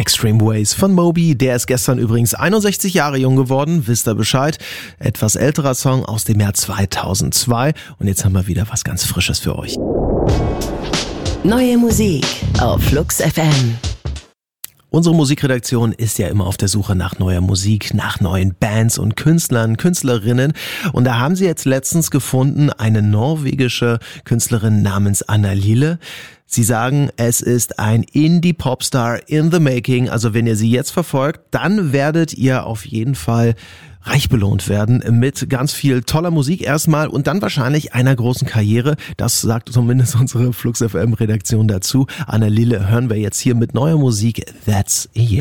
Extreme Ways von Moby, der ist gestern übrigens 61 Jahre jung geworden, wisst ihr Bescheid. Etwas älterer Song aus dem Jahr 2002 und jetzt haben wir wieder was ganz Frisches für euch. Neue Musik auf Flux FM. Unsere Musikredaktion ist ja immer auf der Suche nach neuer Musik, nach neuen Bands und Künstlern, Künstlerinnen. Und da haben sie jetzt letztens gefunden, eine norwegische Künstlerin namens Anna Lille. Sie sagen, es ist ein Indie-Popstar in the making. Also wenn ihr sie jetzt verfolgt, dann werdet ihr auf jeden Fall reich belohnt werden mit ganz viel toller Musik erstmal und dann wahrscheinlich einer großen Karriere. Das sagt zumindest unsere Flux FM Redaktion dazu. Anna Lille hören wir jetzt hier mit neuer Musik. That's a Year.